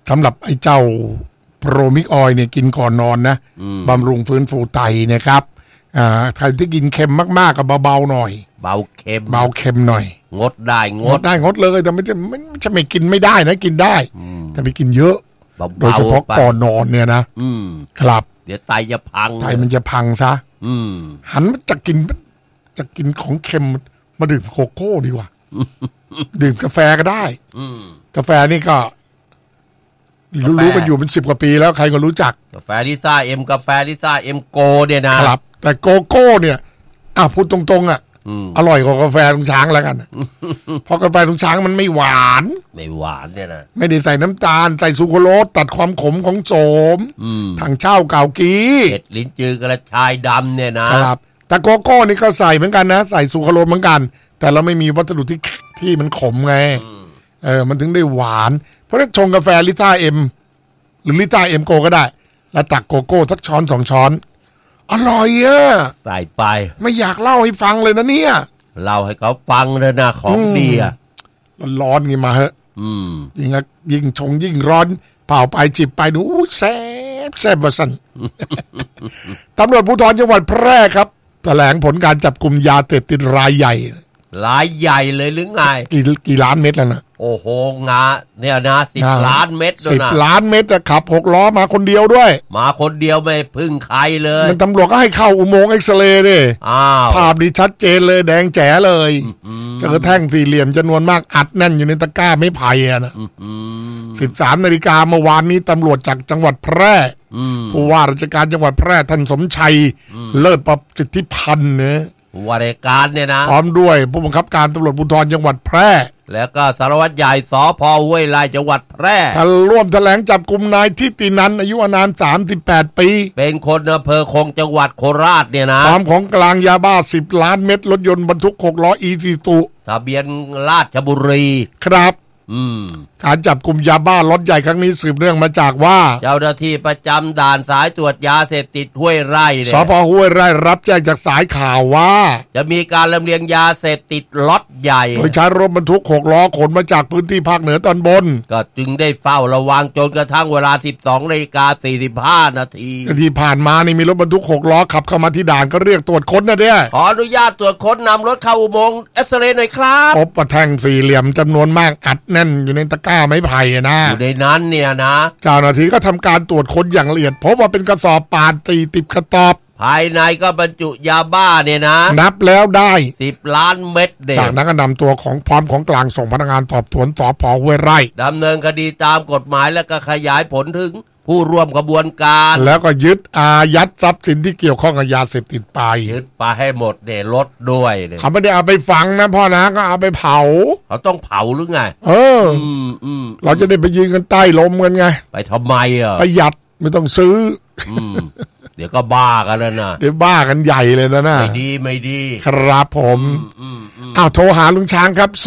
สำหรับไอ้เจ้าโปรมิกออยเนี่ยกินก่อนนอนนะบำรุงฟื้นฟูไตนะครับใครที่กินเค็มมากๆก็เบาๆหน่อยเบาเค็มหน่อยงดได้งดเลยแต่ไม่กินไม่ได้นะกินได้แต่ไปกินเยอะโดยเฉพาะก่อนนอนเนี่ยนะครับเดี๋ยวไตจะพังไตมันจะพังซะหันมาจะกินของเค็มมาดื่มโกโก้ดีกว่าดื่มกาแฟก็ได้กาแฟนี่ก็รู้กันอยู่เป็น10 กว่าปีแล้วใครก็รู้จักกาแฟลิซ่าเอ็มโกเนี่ยนะครับแต่โกโก้เนี่ยพูดตรงๆอร่อยกว่ากาแฟลุงช้างแล้วกันเพราะกาแฟลุงช้างมันไม่หวานเนี่ยนะไม่ได้ใส่น้ำตาลใส่ซูโครสตัดความขมของโสมทางเช่าเก่ากีเห็ดลิ้นจือกระชายดำเนี่ยนะครับแต่โกโก้นี่ก็ใส่เหมือนกันนะใส่ซูโครสเหมือนกันแต่เราไม่มีวัสดุที่มันขมไงมันถึงได้หวานเพราะฉะนั้นชงกาแฟลิซ่าเอ็มหรือลิซ่าเอ็มโกก็ได้แล้วตักโกโก้สักช้อน2 ช้อนอร่อยใส่ไปไม่อยากเล่าให้ฟังเลยนะเนี่ยเล่าให้เขาฟังเลยนะของดีร้อนงี้มาเหอะยิ่งชงยิ่งร้อนเป่าไปจิบไปดูแซ่บว่าสั่น ตำรวจภูธรจังหวัดแพร่ครับแถลงผลการจับกุมยาเสพติดรายใหญ่เลยหรือไงกี่ล้านเม็ดแล้วนะโอ้โหเนี่ยนะ10 ล้านเม็ดด้วยนะ 10 ล้านเม็ดขับ6 ล้อมาคนเดียวด้วยมาคนเดียวไม่พึ่งใครเลยมันตำรวจก็ให้เข้าอุโมงค์เอ็กซเรย์ดิภาพดีชัดเจนเลยแดงแจ๋เลยเจอแท่งสี่เหลี่ยมจำนวนมากอัดแน่นอยู่ในตะกร้าไม้ไผ่นะ13 นาฬิกาเมื่อวานนี้ตำรวจจากจังหวัดแพร่ผู้ว่าราชการจังหวัดแพร่ท่านสมชัยเลิศประสิทธิพันธ์เนี่ยวารการเนี่ยนะพร้อมด้วยผู้บังคับการตำรวจภูธรจังหวัดแพร่แล้วก็สารวัตรใหญ่สภ.ห้วยลายจังหวัดแพร่ท่านร่วมแถลงจับกุมนายทิตินันท์อายุอานาม38 ปีเป็นคนอำเภอคงจังหวัดโคราชเนี่ยนะพร้อมของกลางยาบ้า10 ล้านเม็ดรถยนต์บรรทุก6 ล้ออีซูซุทะเบียนราชบุรีครับการจับกุมยาบ้าล็อตใหญ่ครั้งนี้สืบเนื่องมาจากว่าเจ้าหน้าที่ประจำด่านสายตรวจยาเสพติดห้วยไร่สภ.ห้วยไร่รับแจ้งจากสายข่าวว่าจะมีการลำเลียงยาเสพติดล็อตใหญ่โดยใช้รถบรรทุก6 ล้อขนมาจากพื้นที่ภาคเหนือตอนบนก็จึงได้เฝ้าระวังจนกระทั่งเวลา 12:45 นาทีที่ผ่านมานี่มีรถบรรทุก6 ล้อขับเข้ามาที่ด่านก็เรียกตรวจค้นนะเนี่ยขออนุญาตตรวจค้นนำรถเข้าอุโมงค์เอ็กซเรย์หน่อยครับพบว่าแท่งสี่เหลี่ยมจำนวนมากอัดแน่นอยู่ในตะกร้าไม้ไผ่นะอยู่ในนั้นเนี่ยนะเจ้าหน้าที่ก็ทำการตรวจค้นอย่างละเอียดพบว่าเป็นกระสอบป่าน40 กระสอบภายในก็บรรจุยาบ้าเนี่ยนะนับแล้วได้ 10 ล้านเม็ดเด็กจากนั้นก็นำตัวของพร้อมของกลางส่งพนักงานสอบสวนสภ.ห้วยไร่ดำเนินคดีตามกฎหมายและก็ขยายผลถึงผู้ร่วมกระบวนการแล้วก็ยึดอายัดทรัพย์สินที่เกี่ยวข้องกับยาเสพติดไปยึดไปให้หมดเนี่ยรถด้วยเนี่ยเขาไม่ได้เอาไปฝังนะพ่อนะก็เอาไปเผาเขาต้องเผาหรือไงเราจะได้ไปยืนกันใต้ลมกันไงไปทำไมประหยัดไม่ต้องซื้อเดี๋ยวก็บ้ากันแล้วนะเดี๋ยวบ้ากันใหญ่เลยนะไม่ดีครับผมโทรหาลุงช้างครับ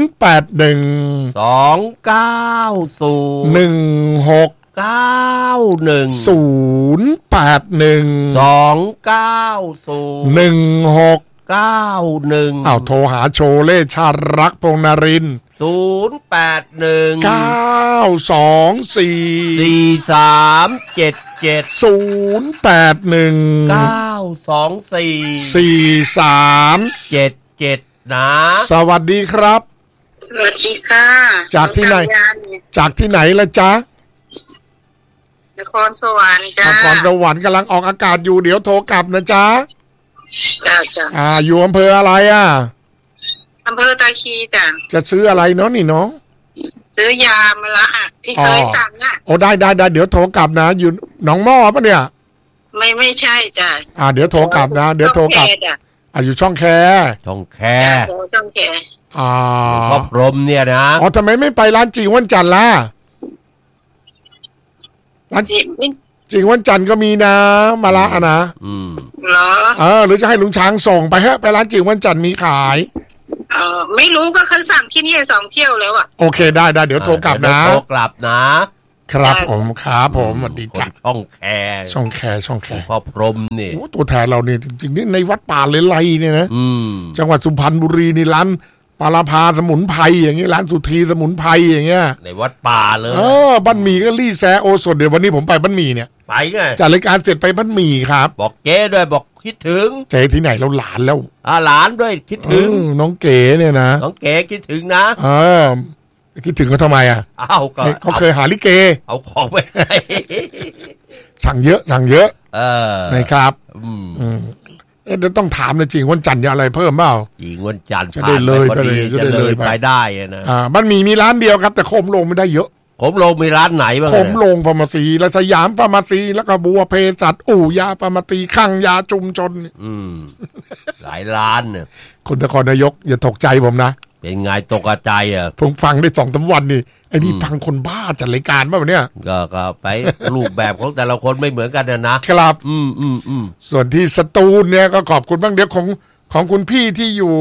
081 290 16 91 081 290 1691โทรหาโชเล่ชาติรักพงษ์นรินทร์ 081 924 4377 081 924 4377นะสวัสดีครับสวัสดีค่ะจากที่ไหนล่ะจ๊ะนครสวรรค์จ้านครสวรรค์กำลังออกอากาศอยู่เดี๋ยวโทรกลับนะจ๊ะจ้าอยู่อำเภออะไรอำเภอตาคีจ้ะจะซื้ออะไรเนาะนี่เนาะซื้อยามาละที่เคยสั่งโอ้ได้เดี๋ยวโทรกลับนะอยู่หนองหม้อปะเนี่ยไม่ใช่จ้ะเดี๋ยวโทรกลับนะเดี๋ยวโทรกลับอยู่ช่องแคครอบรมเนี่ยนะทำไมไม่ไปร้านจริงวันจันทร์ล่ะร้านจริงวันจันทร์ก็มีนะมาละนะเหรอหรือจะให้ลุงช้างส่งไปฮะไปร้านจริงวันจันทร์มีขายไม่รู้ก็เขาสั่งที่นี่2 เที่ยวแล้วโอเคได้เดี๋ยวโทรกลับนะครับผมสวัสดีจ้ะช่องแคพ่อพรหมนี่ตัวแทนเราเนี่ยจริงๆนี่ในวัดป่าเลไลเนี่ยนะจังหวัดสุพรรณบุรีนี่ปลาพาสมุนไพรอย่างเงี้ยร้านสุธีสมุนไพรอย่างเงี้ยในวัดป่าเลยบ้านหมี่ก็ลี่แซโอสดเดี๋ยววันนี้ผมไปบ้านหมี่เนี่ยไปไงจัดรายการเสร็จไปบ้านหมี่ครับบอกเก๋ด้วยบอกคิดถึงเจ๊ที่ไหนเราหลานแล้วหลานด้วยคิดถึงน้องเก๋เนี่ยนะน้องเก๋คิดถึงนะคิดถึงเขาทำไมอ่ะเขาเคยหาลิเกเอาของไปให้สั่งเยอะนะครับเดี๋ยวต้องถามเลยจริงวันจันทร์จะอะไรเพิ่มเปล่าจริงวันจันทร์จะได้เลยจะได้เลยไปได้นะบ้านมีร้านเดียวครับแต่โคมโลงไม่ได้เยอะโคมโลงมีร้านไหนบ้างโคมโลงฟาร์มาซีและสยามฟาร์มาซีแล้วก็บัวเพสัตอู่ยาฟาร์มาซีข้างยาจุมชนหลายร้านเนี่ยคนนครนายกอย่าตกใจผมนะเป็นไงตกใจผมฟังได้2-3 วันนี่ไอ้นี่ฟังคนบ้าจัดรายการป่ะเนี่ยก็ไปรูปแบบของแต่ละคนไม่เหมือนกันนะครับส่วนที่สตูลเนี่ยก็ขอบคุณบ้างเดี๋ยวของคุณพี่ที่อยู่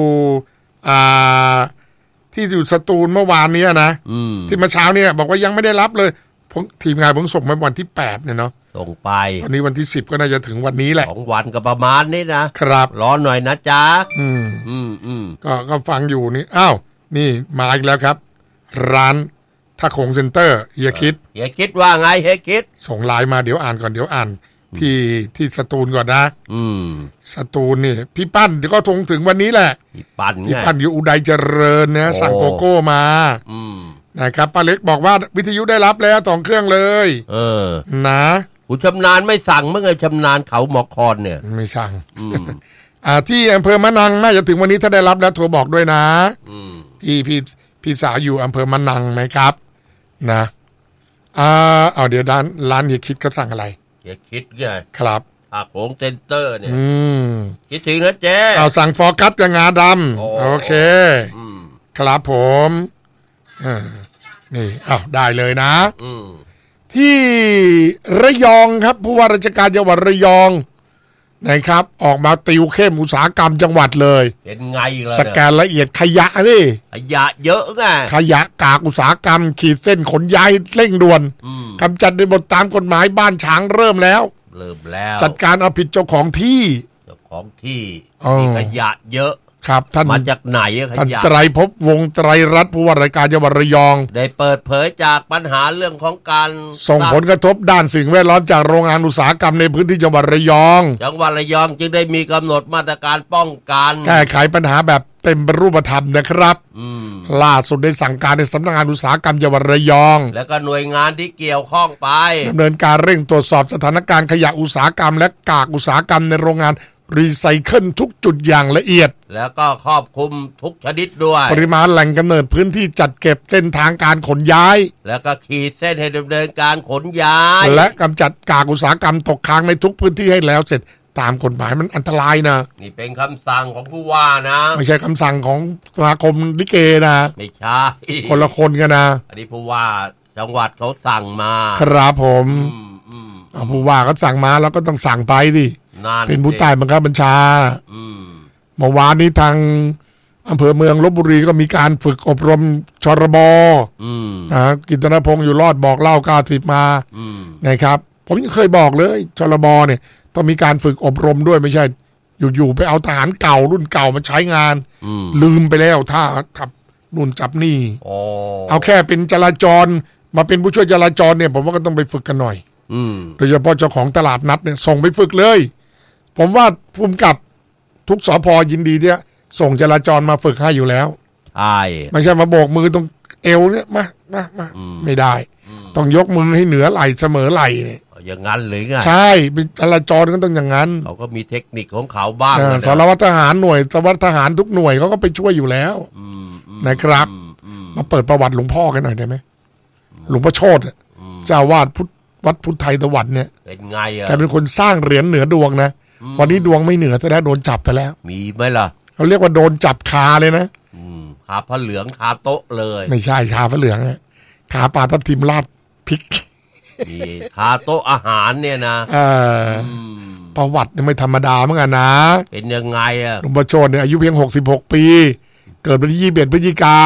ที่อยู่สตูลเมื่อวานนี้นะที่มาเช้าเนี่ยบอกว่ายังไม่ได้รับเลยทีมงานผมส่งมาวันที่8เนี่ยเนาะส่งไปวันนี้วันที่10ก็น่าจะถึงวันนี้แหละ 2 วันก็ประมาณนี้นะครับรอหน่อยนะจ๊ะก็ฟังอยู่นี่อ้าวนี่มาอีกแล้วครับร้านท่าโขงเซ็นเตอร์เฮียคิดว่าไงเฮียคิดส่งไลน์มาเดี๋ยวอ่านก่อนที่สตูลก่อนนะสตูลนี่พี่ปั้นเดี๋ยวก็ถึงวันนี้แหละพี่ปั้นอยู่อุดัยเจริญนะสั่งโกโก้มานะครับป้าเล็กบอกว่าวิทยุได้รับแล้ว2 เครื่องเลยนะผู้ชำนาญไม่สั่งเมื่อไงชำนาญเขาหมอคอนเนี่ยไม่สั่งที่อำเภอมะนังน่าจะถึงวันนี้ถ้าได้รับแล้วโทรบอกด้วยนะพี่สาวอยู่อำเภอมะนังนะครับนะเอาเดี๋ยวร้านเฮียคิดก็สั่งอะไรเฮียคิดไงครับท่าโขงเซ็นเตอร์เนี่ยคิดถึงนะเจ๊เอาสั่งฟอร์กัสกับงาดำโอเคครับผมนี่ได้เลยนะที่ระยองครับผู้ว่าราชการจังหวัดระยองนะครับออกมาติวเข้มอุตสาหกรรมจังหวัดเลยเป็นไงเลยสแกนละเอียดขยะนี่ขยะเยอะไงขยะกากอุตสาหกรรมขีดเส้นขนย้ายเร่งด่วนกำจัดในบทตามกฎหมายบ้านฉางเริ่มแล้วจัดการเอาผิดเจ้าของที่มีขยะเยอะครับท่านมาจากไหนขยะไตรภพวงศ์ไตรรัตน์ผู้ว่าราชการจังหวัดระยองได้เปิดเผยจากปัญหาเรื่องของการส่งผลกระทบด้านสิ่งแวดล้อมจากโรงงานอุตสาหกรรมในพื้นที่จังหวัดระยองจึงได้มีกำหนดมาตรการป้องกันแก้ไขปัญหาแบบเต็มรูปธรรมนะครับล่าสุดได้สั่งการในสำนักงานอุตสาหกรรมจังหวัดระยองและก็หน่วยงานที่เกี่ยวข้องไปดำเนินการเร่งตรวจสอบสถานการณ์ขยะอุตสาหกรรมและกากอุตสาหกรรมในโรงงานรีไซเคิลทุกจุดอย่างละเอียดแล้วก็ครอบคลุมทุกชนิดด้วยปริมาณแหล่งกำเนิดพื้นที่จัดเก็บเส้นทางการขนย้ายแล้วก็ขีดเส้นให้ดำเนินการขนย้ายและกำจัดกากอุตสาหกรรมตกค้างในทุกพื้นที่ให้แล้วเสร็จตามกฎหมายมันอันตรายนะนี่เป็นคำสั่งของผู้ว่านะไม่ใช่คำสั่งของสมาคมลิเกนะไม่ใช่คนละคนกันนะอันนี้ผู้ว่าจังหวัดเขาสั่งมาครับผมผู้ว่าก็สั่งมาแล้วก็ต้องสั่งไปดิเป็นผู้ใต้บังคับบัญชาเมื่อวานนี้ทางอำเภอเมืองลพบุรีก็มีการฝึกอบรมชรบกิตนพงศ์อยู่รอดบอกเล่า90มานะครับผมยังเคยบอกเลยชรบเนี่ยต้องมีการฝึกอบรมด้วยไม่ใช่อยู่ๆไปเอาทหารเก่ารุ่นเก่ามาใช้งานลืมไปแล้วถ้าขับนู่นจับนี่เอาแค่เป็นจราจรมาเป็นผู้ช่วยจราจรเนี่ยผมว่าก็ต้องไปฝึกกันหน่อยโดยเฉพาะเจ้าของตลาดนัดเนี่ยส่งไปฝึกเลยผมว่าภูมิกับทุกสภ.ยินดีเนี่ยส่งจราจรมาฝึกให้อยู่แล้วใช่ไม่ใช่มาโบกมือตรงเอวเนี่ยมาไม่ได้ต้องยกมือให้เหนือไหล่เสมอไหล่เนี่ยอย่างนั้นเลยไงใช่เป็นจราจรก็ต้องอย่างนั้นเขาก็มีเทคนิคของเขาบ้างสารวัตรทหารหน่วยสารวัตรทหารทุกหน่วยเขาก็ไปช่วยอยู่แล้วนะครับมาเปิดประวัติหลวงพ่อกันหน่อยได้ไหมหลวงพ่อโชติเจ้าวาดวัดพุทธไทยตะวันเนี่ยเป็นไงแกเป็นคนสร้างเหรียญเหนือดวงนะวันนี้ดวงไม่เหนือแต่แล้วโดนจับไปแล้วมีไหมล่ะเขาเรียกว่าโดนจับคาเลยนะคาผ้าเหลืองคาโต๊ะเลยไม่ใช่คาผ้าเหลืองคาปลาทับทิมราดพริกคาโต๊ะอาหารเนี่ยนะประวัติไม่ธรรมดาเหมือนกันนะเป็นยังไงหลวงพ่อโชติเนี่ยอายุเพียง66ปีเกิดวันที่21พฤศจิกา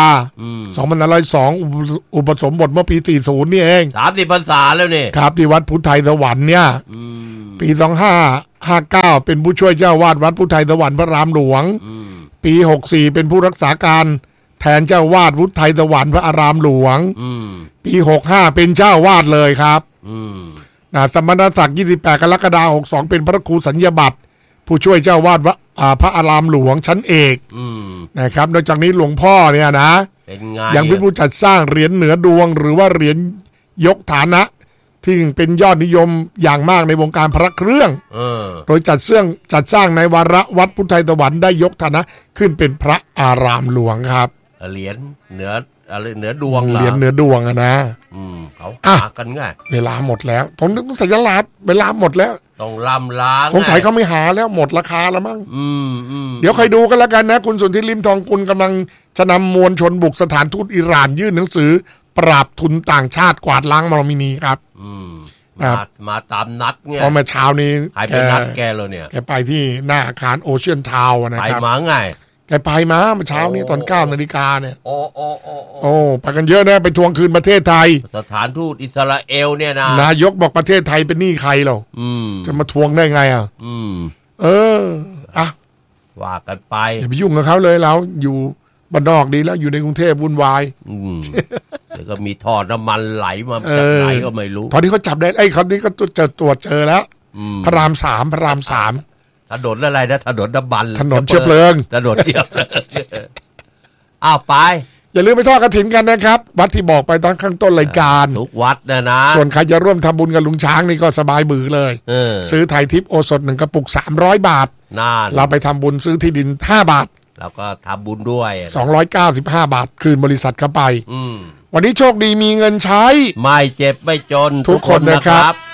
2502อุปสมบทเมื่อปี40นี่เอง 30 พรรษาแล้วนี่ครับที่วัดพุทธไทยสวรรค์เนี่ยปี2559เป็นผู้ช่วยเจ้าวาดวัดพุทธไทยสวรรค์พระรามหลวงปี64เป็นผู้รักษาการแทนเจ้าวาดวุฒิไทยสวรรค์พระอารามหลวงปี65เป็นเจ้าวาดเลยครับสมณศักดิ์28กรกฎาคม62เป็นพระครูสัญญาบัตรผู้ช่วยเจ้าวาดพระอารามหลวงชั้นเอกนะครับนอกจากนี้หลวงพ่อเนี่ยนะยังเป็นผู้จัดสร้างเหรียญเหนือดวงหรือว่าเหรียญยกฐานะที่เป็นยอดนิยมอย่างมากในวงการพระเครื่องโดยจัดสร้างในวาระวัดพุทธไทยสวรรค์ได้ยกฐานะขึ้นเป็นพระอารามหลวงครับเหรียญเหนือดวงเหรียญเหนือดวงนะเขาหากันง่ายเวลาหมดแล้วผมนึกสัญลักษณ์เวลาหมดแล้วต้องล้างสงสัยเขาไม่หาแล้วหมดราคาแล้วมั้งเดี๋ยวใครดูกันแล้วกันนะคุณสุนทรลิมทองกุลกำลังจะนำมวลชนบุกสถานทูตอิหร่านยื่นหนังสือปราบทุนต่างชาติกวาดล้างมรมินีครับมาตามนัดเนี่ยพอมาเช้านี้ใครไปนัดแกเลยเนี่ยแกไปที่หน้าอาคารโอเชียนทาวน์นะครับไปมาไงแกไปมาเมื่อเช้านี้ตอน9 นาฬิกาเนี่ยโอ้ไปกันเยอะนะไปทวงคืนประเทศไทยสถานทูตอิสราเอลเนี่ยนะนายกบอกประเทศไทยเป็นหนี้ใครเราจะมาทวงได้ไงว่ากันไปอย่าไปยุ่งกับเขาเลยเราอยู่บ้านนอกดีแล้วอยู่ในกรุงเทพวุ่นวายแล้วก็มีท่อน้ำมันไหลมาจากไหนก็ไม่รู้ตอนนี้เขาจับได้คนนี้ก็ตรวจเจอแล้วพระราม 3ถนนอะไรนะถนนน้ำมันถนนเชื้อเพลิงถนนเชื้อเพลิงไปอย่าลืมไปทอดกฐินกันนะครับวัดที่บอกไปตอนข้างต้นรายการทุกวัดนะส่วนใครจะร่วมทำบุญกับลุงช้างนี่ก็สบายบือเลยซื้อไทยทิพย์โอสถ1กระปุก300 บาทเราไปทำบุญซื้อที่ดิน5 บาทแล้วก็ทำบุญด้วย 295 บาทคืนบริษัทเข้าไปวันนี้โชคดีมีเงินใช้ไม่เจ็บไม่จนทุกคนนะครับ